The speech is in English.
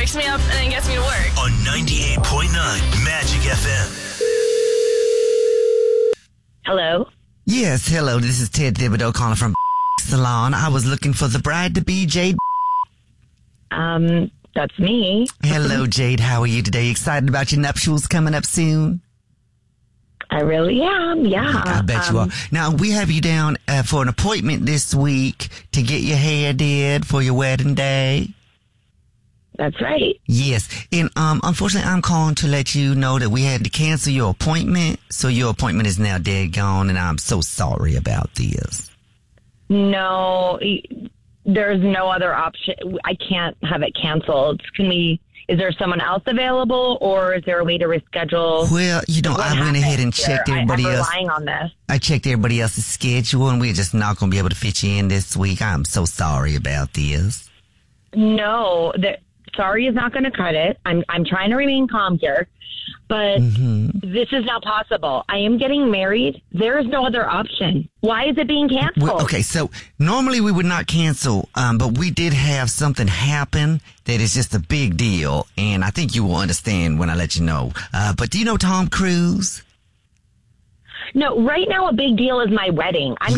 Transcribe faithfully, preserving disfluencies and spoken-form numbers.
picks me up and then gets me to work. On ninety-eight point nine Magic F M. Hello? Yes, hello. This is Ted Thibodeau calling from Salon. I was looking for the bride-to-be, Jade. Um, that's me. Hello, Jade. How are you today? Excited about your nuptials coming up soon? I really am, yeah. I bet you um, are. Now, we have you down uh, for an appointment this week to get your hair did for your wedding day. That's right. Yes. And um, unfortunately, I'm calling to let you know that we had to cancel your appointment. So your appointment is now dead gone, and I'm so sorry about this. No, there's no other option. I can't have it canceled. Can we, is there someone else available, or is there a way to reschedule? Well, you know, What I went ahead and happened checked here? everybody I, I'm else. relying on this. I checked everybody else's schedule, and we're just not going to be able to fit you in this week. I'm so sorry about this. No, the, sorry is not going to cut it. I'm I'm trying to remain calm here, but Mm-hmm. this is not possible. I am getting married. There is no other option. Why is it being canceled? Well, okay, so normally we would not cancel, um, but we did have something happen that is just a big deal, and I think you will understand when I let you know. Uh, but do you know Tom Cruise? No, right now a big deal is my wedding. I'm